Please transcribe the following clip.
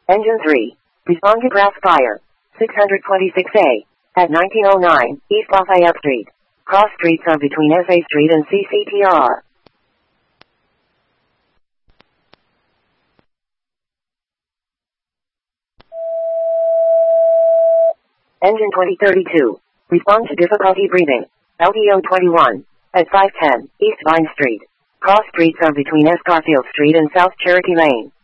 Engine 3. Respond to grass fire. 626A. At 1909 East Lafayette Street. Cross streets are between SA Street and CCTR. Engine 2032. Respond to difficulty breathing. LDO 21. At 510 East Vine Street. Cross streets are between Escarfield Street and South Cherokee Lane.